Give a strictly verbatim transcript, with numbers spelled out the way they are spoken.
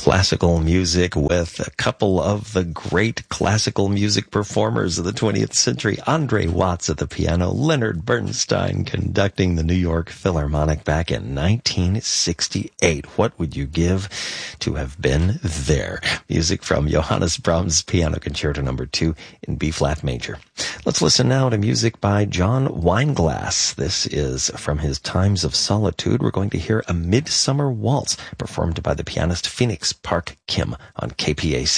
classical music with a couple of the great classical music performers of the twentieth century. Andre Watts at the piano, Leonard Bernstein conducting the New York Philharmonic back in nineteen sixty-eight. What would you give to have been there? Music from Johannes Brahms' Piano Concerto number two in B-flat major. Let's listen now to music by John Weinglass. This is from his Times of Solitude. We're going to hear a Midsummer Waltz performed by the pianist Phoenix Park Kim on K P A C.